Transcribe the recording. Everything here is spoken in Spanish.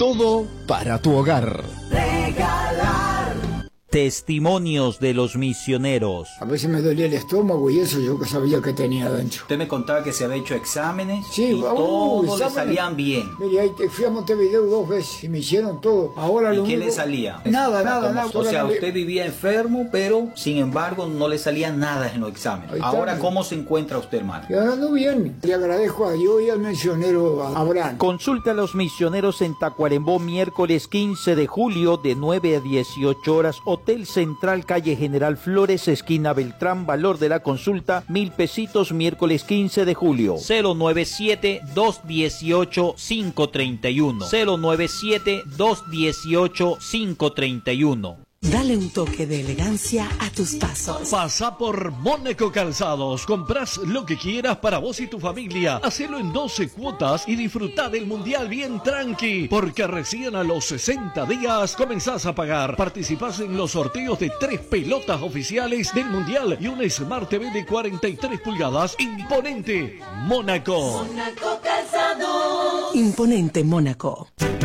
todo para tu hogar. Testimonios de los misioneros. A veces me dolía el estómago y eso yo que sabía que tenía dentro. Usted me contaba que se había hecho exámenes y exámenes le salían bien. Mire, ahí fui a Montevideo 2 veces y me hicieron todo. Ahora ¿Y qué le salía? Nada. O sea, usted vivía enfermo, pero sin embargo no le salía nada en los exámenes. Ahora, ¿cómo se encuentra usted, hermano? Y ahora ando bien. Le agradezco a Dios y al misionero Abraham. Consulta a los misioneros en Tacuarembó miércoles 15 de julio de 9 a 18 horas. Hotel Central, calle General Flores, esquina Beltrán. Valor de la consulta 1,000 pesitos, miércoles 15 de julio. 097-218-531. 097-218-531. Dale un toque de elegancia a tus pasos. Pasa por Mónaco Calzados. Compras lo que quieras para vos y tu familia. Hacelo en 12 cuotas y disfruta del mundial bien tranqui. Porque recién a los 60 días comenzás a pagar. Participás en los sorteos de 3 pelotas oficiales del mundial y un Smart TV de 43 pulgadas. Imponente Mónaco. Mónaco Calzados. Imponente Mónaco.